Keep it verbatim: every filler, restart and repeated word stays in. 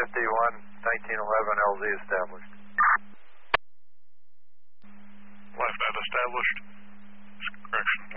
fifty-one, nineteen eleven L Z established. Left net established. Correction.